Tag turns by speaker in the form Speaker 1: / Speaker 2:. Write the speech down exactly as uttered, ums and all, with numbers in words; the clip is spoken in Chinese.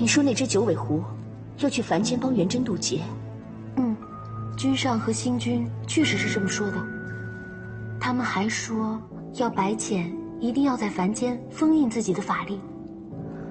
Speaker 1: 你说那只九尾狐要去凡间帮元真渡劫？
Speaker 2: 嗯，君上和星君确实是这么说的。他们还说要白浅一定要在凡间封印自己的法力，